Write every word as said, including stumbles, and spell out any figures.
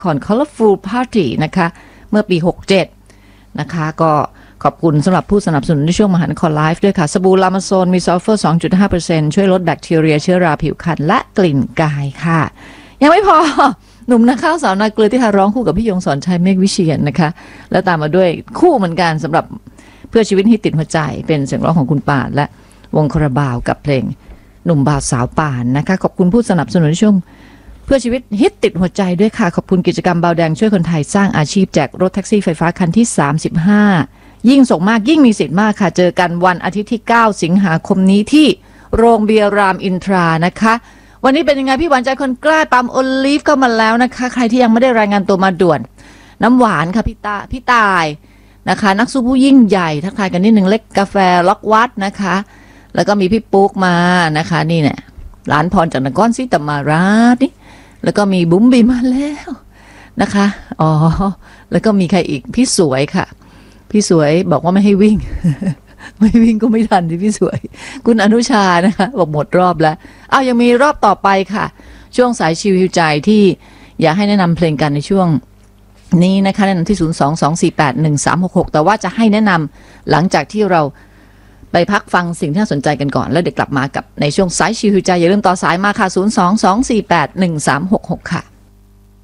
คอน Colorful Party นะคะเมื่อปีหกสิบเจ็ดนะคะก็ขอบคุณสำหรับผู้สนับสนุนในช่วงมหานครไลฟ์ด้วยค่ะสบู่ลามาโซนมีซัลเฟอร์ สองจุดห้าเปอร์เซ็นต์ ช่วยลดแบคทีเรียเชื้อราผิวพรรณและกลิ่นกายค่ะยังไม่พอหนุ่มนักข่าวสาวนาเกลือที่หาร้องคู่กับพี่ยงสอนชัยเมฆวิเชียรนะคะแล้วตามมาด้วยคู่เหมือนกันสำหรับเพื่อชีวิตที่ติดหัวใจเป็นเสียงร้องของคุณป่านและวงคาราบาวกับเพลงหนุ่มบ่าวสาวป่านนะคะขอบคุณผู้สนับสนุนในช่วงเพื่อชีวิตฮิตติดหัวใจด้วยค่ะขอบคุณกิจกรรมเบาแดงช่วยคนไทยสร้างอาชีพแจกรถแท็กซี่ไฟฟ้าคันที่สามสิบห้ายิ่งส่งมากยิ่งมีสิทธิ์มากค่ะเจอกันวันอาทิตย์ที่เก้าสิงหาคมนี้ที่โรงเบียร์รามอินทรานะคะวันนี้เป็นยังไงพี่หวานใจคนกล้าปั๊มโอลีฟเข้ามาแล้วนะคะใครที่ยังไม่ได้รายงานตัวมาด่วนน้ำหวานค่ะพี่ตาพี่ตายนะคะนักสู้ผู้ยิ่งใหญ่ทักทายกันนิดหนึ่งเล็กกาแฟล็อกวัดนะคะแล้วก็มีพี่ปุ๊กมานะคะนี่เนี่ยร้านพรจากนครศรีธรรมราชนี่แล้วก็มีบุ๋มบีมาแล้วนะคะอ๋อแล้วก็มีใครอีกพี่สวยค่ะพี่สวยบอกว่าไม่ให้วิ่ง ไม่วิ่งก็ไม่ทันที่พี่สวยคุณอนุชานะคะบอกหมดรอบแล้วอ้าวยังมีรอบต่อไปค่ะช่วงสายชิวใจที่อยากให้แนะนำเพลงกันในช่วงนี้นะคะแนะนำที่ศูนย์ สอง สอง สี่ แปด หนึ่ง สาม หก หกแต่ว่าจะให้แนะนำหลังจากที่เราไปพักฟังสิ่งที่น่าสนใจกันก่อนแล้วเดี๋ยวกลับมากับในช่วงสายชิวใจอย่าลืมต่อสายมาค่ะศูนย์ สอง สอง สี่ แปด หนึ่ง สาม หก หกค่ะ